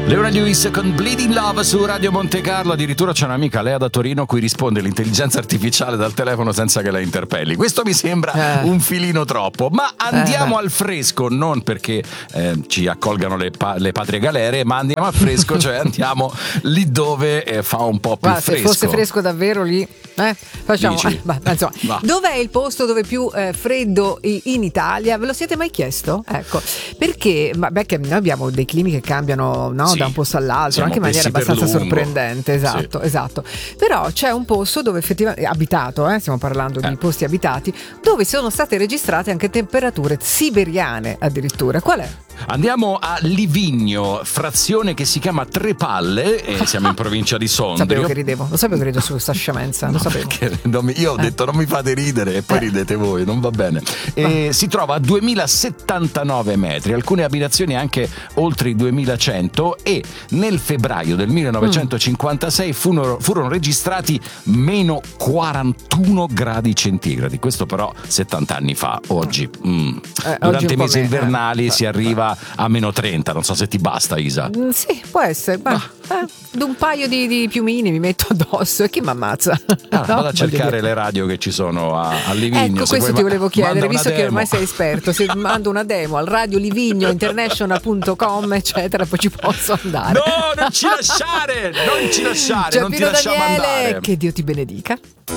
Leona Lewis con Bleeding Love su Radio Monte Carlo. Addirittura c'è un'amica, Lea da Torino, a cui risponde l'intelligenza artificiale dal telefono senza che la interpelli. Questo mi sembra un filino troppo. Ma andiamo al fresco, non perché ci accolgano le patrie galere, ma andiamo al fresco, cioè andiamo lì dove fa un po' più fresco. Se fosse fresco davvero lì, facciamo. Insomma, dov'è il posto dove è più freddo in Italia? Ve lo siete mai chiesto? Ecco, perché che noi abbiamo dei climi che cambiano, no? Da un posto all'altro, anche in maniera abbastanza sorprendente. Esatto. Però c'è un posto dove effettivamente abitato, stiamo parlando di posti abitati, dove sono state registrate anche temperature siberiane addirittura. Qual è? Andiamo a Livigno, frazione che si chiama Trepalle, e siamo in provincia di Sondrio. Lo sapevo che rido su questa scemenza, lo sapevo. Io ho detto non mi fate ridere e poi ridete voi, non va bene. Si trova a 2079 metri, alcune abitazioni anche oltre i 2100, e nel febbraio del 1956 furono registrati meno 41 gradi centigradi. Questo però 70 anni fa. Oggi durante i mesi invernali si arriva a meno 30, non so se ti basta, Isa. Sì, può essere, un paio di piumini mi metto addosso e chi mi ammazza? Vado a cercare le radio che ci sono a Livigno. Ecco, questo ti volevo chiedere, visto che ormai sei esperto, se mando una demo al radiolivignointernational.com eccetera, poi ci posso andare. No, non ci lasciare, non ti lasciamo Daniele, andare. che Dio ti benedica.